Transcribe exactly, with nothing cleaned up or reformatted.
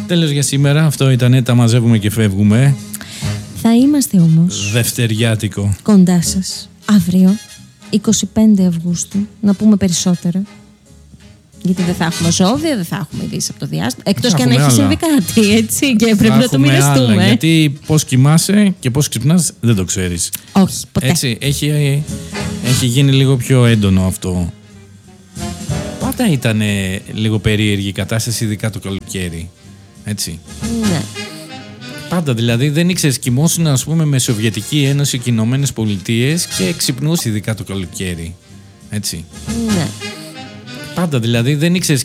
Τέλος για σήμερα. Αυτό ήτανε. Τα μαζεύουμε και φεύγουμε. Θα είμαστε όμως Δευτεριάτικο κοντά σας αύριο, εικοστή πέμπτη Αυγούστου, να πούμε περισσότερα. Γιατί δεν θα έχουμε ζώδια, δεν θα έχουμε ειδήσεις από το διάστημα. Εκτός και αν έχει συμβεί κάτι, έτσι. Και πρέπει να το μοιραστούμε. Άλλα, γιατί πώς κοιμάσαι και πώς ξυπνάς δεν το ξέρεις. Όχι, ποτέ. Έτσι, έχει, έχει γίνει λίγο πιο έντονο αυτό. Πάντα ήταν λίγο περίεργη η κατάσταση, ειδικά το καλοκαίρι. Έτσι. Ναι. Πάντα δηλαδή δεν ήξερες, κοιμόσουν ας πούμε με Σοβιετική Ένωση και Ηνωμένες Πολιτείες και ξυπνούσε ειδικά το καλοκαίρι. Έτσι. Ναι. Πάντα δηλαδή δεν ήξερες.